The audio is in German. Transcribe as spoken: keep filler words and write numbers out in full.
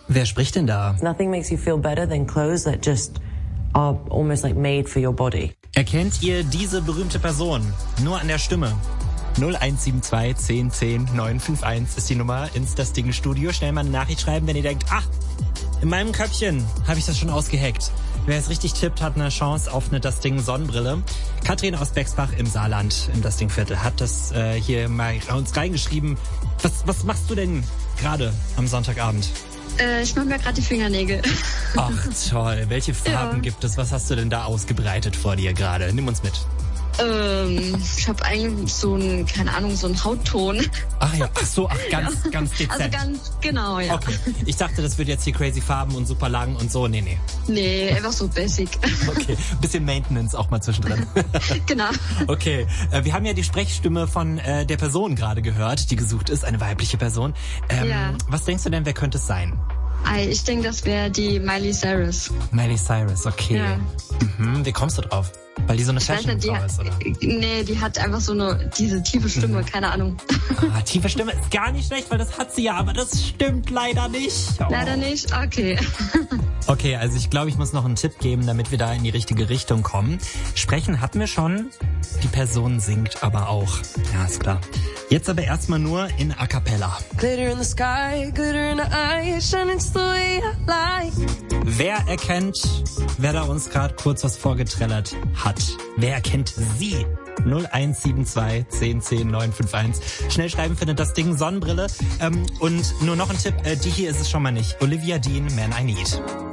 Wer spricht denn da? Nothing makes you feel better than clothes that just are almost like made for your body. Erkennt ihr diese berühmte Person? Nur an der Stimme. null eins sieben zwei zehn zehn neun fünf eins ist die Nummer ins Das Ding Studio. Schnell mal eine Nachricht schreiben, wenn ihr denkt, ach, in meinem Köpfchen habe ich das schon ausgeheckt. Wer es richtig tippt, hat eine Chance auf eine Das Ding Sonnenbrille. Katrin aus Bexbach im Saarland, im Das Ding Viertel, hat das äh, hier mal uns reingeschrieben. Was, was machst du denn gerade am Sonntagabend? Äh, ich mache mir gerade die Fingernägel. Ach toll, welche Farben Ja. gibt es? Was hast du denn da ausgebreitet vor dir gerade? Nimm uns mit. Ähm, ich habe eigentlich so einen, keine Ahnung, so einen Hautton. Ach ja, ach so, ach ganz, ganz dezent. Also ganz genau, ja. Okay, ich dachte, das wird jetzt hier crazy Farben und super lang und so. Nee, nee. Nee, einfach so basic. Okay, bisschen Maintenance auch mal zwischendrin. Genau. Okay, äh, wir haben ja die Sprechstimme von äh, der Person gerade gehört, die gesucht ist, eine weibliche Person. Ähm, Ja. Was denkst du denn, wer könnte es sein? Ei, Ich denke, das wäre die Miley Cyrus. Miley Cyrus, okay. Ja. Mhm, wie kommst du drauf? Weil die so eine Ich weiß nicht, die Fashion-Frau hat, ist, oder? nee, die hat einfach so eine, diese tiefe Stimme, keine Ahnung. Ah, tiefe Stimme ist gar nicht schlecht, weil das hat sie ja, aber das stimmt leider nicht. Oh. Leider nicht? Okay. Okay, also ich glaube, ich muss noch einen Tipp geben, damit wir da in die richtige Richtung kommen. Sprechen hatten wir schon, die Person singt aber auch. Ja, ist klar. Jetzt aber erstmal nur in A Cappella. Glitter in the sky, glitter in the eye, shining the way I like. Wer erkennt, wer da uns gerade kurz was vorgetrellert hat? Wer erkennt sie? null eins sieben zwei zehn zehn neun fünf eins. Schnell schreiben findet Das Ding Sonnenbrille. Ähm, und nur noch ein Tipp, äh, die hier ist es schon mal nicht. Olivia Dean, Man I Need.